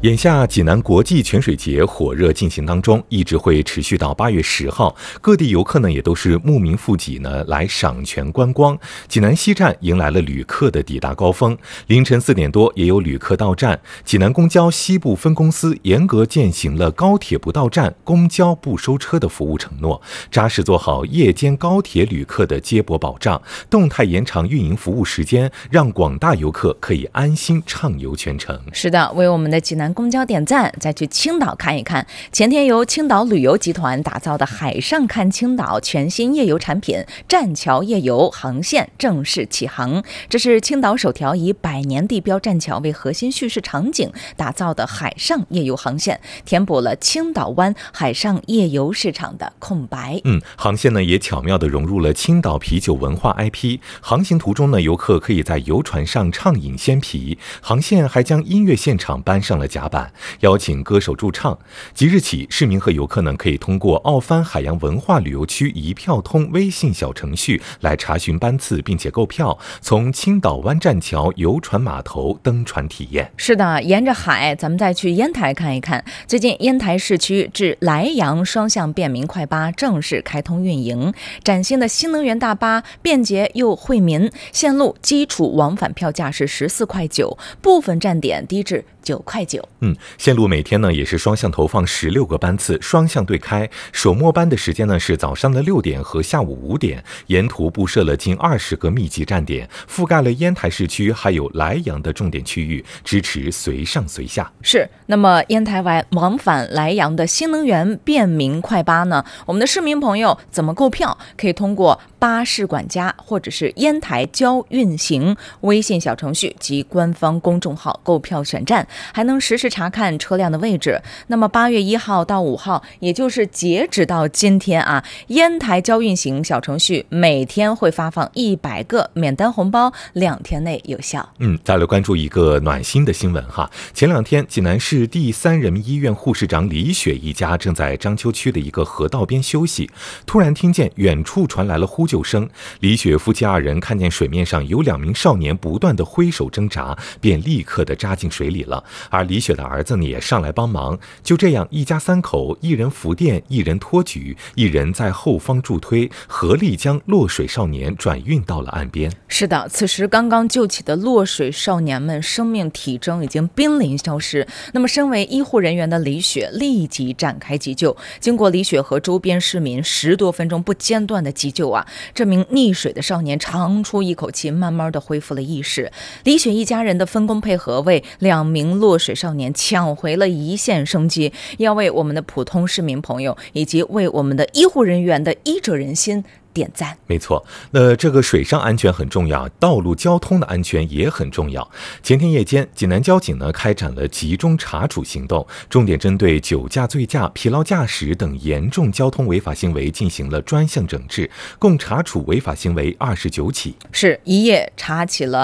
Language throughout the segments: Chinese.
眼下济南国际泉水节火热进行当中，一直会持续到8月10号。各地游客呢也都是慕名赴济呢来赏泉观光。济南西站迎来了旅客的抵达高峰，凌晨4点多也有旅客到站。济南公交西部分公司严格践行了高铁不到站、公交不收车的服务承诺，扎实做好夜间高铁旅客的接驳保障，动态延长运营服务时间，让广大游客可以安心畅游全程。 是的，为我们的济南公交点赞，再去青岛看一看。前天由青岛旅游集团打造的海上看青岛全新夜游产品栈桥夜游航线正式启航。这是青岛首条以百年地标栈桥为核心叙事场景打造的海上夜游航线，填补了青岛湾海上夜游市场的空白。 航线呢也巧妙地融入了青岛啤酒文化 IP。航行途中呢，游客可以在游船上畅饮鲜啤，航线还将音乐现场搬上了甲板，邀请歌手驻唱。即日起，市民和游客呢可以通过奥帆海洋文化旅游区一票通微信小程序来查询班次，并且购票，从青岛湾栈桥游船码头登船体验。 是的，沿着海，咱们再去烟台看一看。最近，烟台市区至莱阳双向便民快巴正式开通运营，崭新的新能源大巴便捷又惠民，线路基础往返票价是14.9块，部分站点低至9.9块。 线路每天呢也是双向投放16个班次，双向对开。首末班的时间呢是早上的6点和下午5点，沿途布设了近20个密集站点，覆盖了烟台市区还有莱阳的重点区域，支持随上随下。 是，那么烟台湾往返莱阳的新能源便民快巴呢，我们的市民朋友怎么购票？可以通过巴士管家或者是烟台交运行微信小程序及官方公众号购票选站，还能实时查看车辆的位置。那么8月1号到5号，也就是截止到今天啊，烟台交运行小程序每天会发放100个免单红包，2天内有效。 再来关注一个暖心的新闻哈。前2天，济南市第3人民医院护士长李雪一家正在章丘区的一个河道边休息，突然听见远处传来了呼救声。李雪夫妻2人看见水面上有2名少年不断的挥手挣扎，便立刻的扎进水里了。而李雪的儿子呢也上来帮忙，就这样一家3口，一人扶垫，一人托举，一人在后方助推，合力将落水少年转运到了岸边。 是的，此时刚刚救起的落水少年们生命体征已经濒临消失。那么身为医护人员的李雪立即展开急救，经过李雪和周边市民10多分钟不间断的急救啊，这名溺水的少年长出一口气，慢慢的恢复了意识。李雪一家人的分工配合，为2名落水少年抢回了一线生机，要为我们的普通市民朋友以及为我们的医护人员的医者仁心点赞。 没错，那这个水上安全很重要，道路交通的安全也很重要。前天夜间，济南交警呢开展了集中查处行动，重点针对酒驾、醉驾、疲劳驾驶等严重交通违法行为进行了专项整治，共查处违法行为29起。 是一夜查起了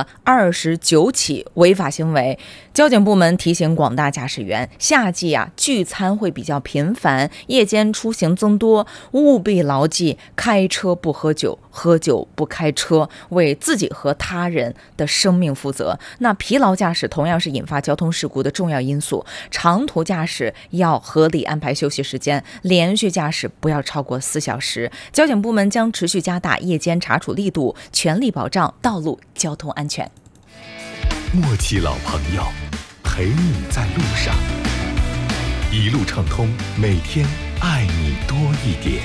29起违法行为。交警部门提醒广大驾驶员，夏季聚餐会比较频繁，夜间出行增多，务必牢记开车不喝酒，喝酒不开车，为自己和他人的生命负责。那疲劳驾驶同样是引发交通事故的重要因素，长途驾驶要合理安排休息时间，连续驾驶不要超过4小时。交警部门将持续加大夜间查处力度，全力保障道路交通安全。 默契老朋友，陪你在路上，一路畅通，每天爱你多一点。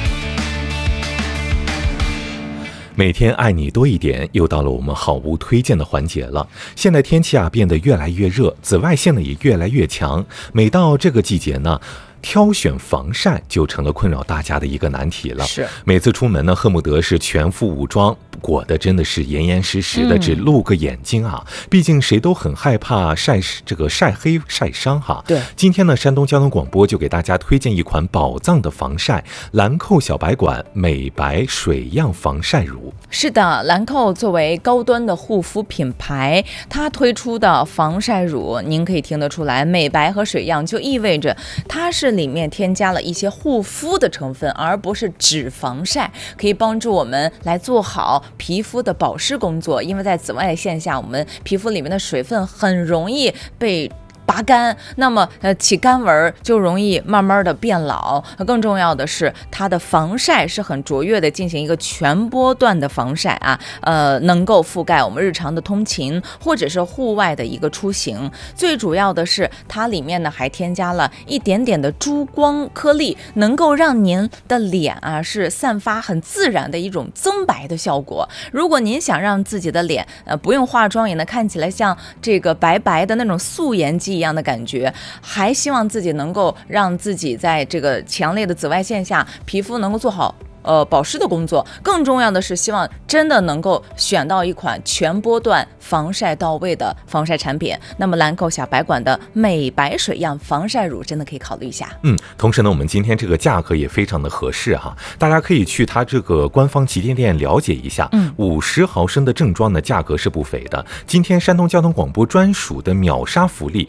每天爱你多一点，又到了我们好物推荐的环节了。现在天气变得越来越热，紫外线呢也越来越强。每到这个季节呢，挑选防晒就成了困扰大家的一个难题了。 是， 每次出门呢，恨不得是全副武装，裹得真的是严严实实的，只露个眼睛啊。毕竟谁都很害怕晒黑晒伤哈。 对， 今天呢，山东交通广播就给大家推荐一款宝藏的防晒——兰蔻小白管美白水漾防晒乳。 是的，兰蔻作为高端的护肤品牌，它推出的防晒乳，您可以听得出来，美白和水漾就意味着它是里面添加了一些护肤的成分，而不是只防晒，可以帮助我们来做好皮肤的保湿工作。因为在紫外线下，我们皮肤里面的水分很容易被拔干，那么起干纹就容易慢慢的变老。更重要的是，它的防晒是很卓越的，进行一个全波段的防晒啊，能够覆盖我们日常的通勤或者是户外的一个出行。最主要的是，它里面呢还添加了一点点的珠光颗粒，能够让您的脸啊是散发很自然的一种增白的效果。如果您想让自己的脸不用化妆也能看起来像这个白白的那种素颜肌一样的感觉，还希望自己能够让自己在这个强烈的紫外线下皮肤能够做好保湿的工作，更重要的是希望真的能够选到一款全波段防晒到位的防晒产品。那么兰蔻小白管的美白水样防晒乳真的可以考虑一下。 同时呢，我们今天这个价格也非常的合适哈，大家可以去它这个官方旗舰店了解一下。50毫升的正装呢，价格是不菲的。今天山东交通广播专属的秒杀福利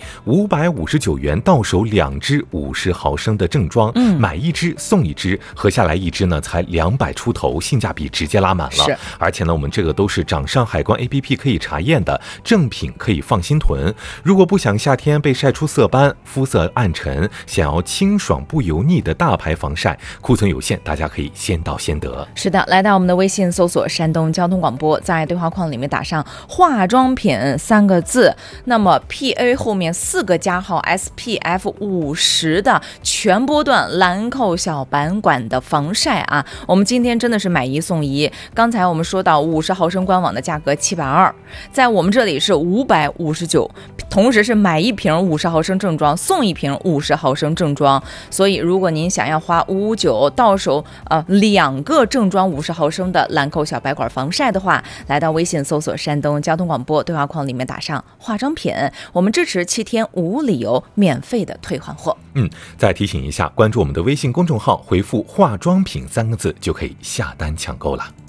，559元到手2支50毫升的正装，买1支送1支，合下来1支呢才200出头，性价比直接拉满了。而且呢，我们这个都是掌上海关 APP 可以查验的正品，可以放心囤。如果不想夏天被晒出色斑，肤色暗沉，想要清爽不油腻的大牌防晒，库存有限，大家可以先到先得。 是的，来到我们的微信搜索山东交通广播，在对话框里面打上化妆品3个字，那么 PA 后面4个加号 SPF 50的全波段兰蔻小白管的防晒啊，我们今天真的是买1送1。刚才我们说到50毫升官网的价格720，在我们这里是559，同时是买1瓶50毫升正装送1瓶50毫升正装。所以如果您想要花559到手2个正装50毫升的兰蔻小白管防晒的话，来到微信搜索山东交通广播，对话框里面打上化妆品，我们支持7天无理由免费的退换货。 再提醒一下，关注我们的微信公众号，回复化妆品3个字就可以下单抢购了。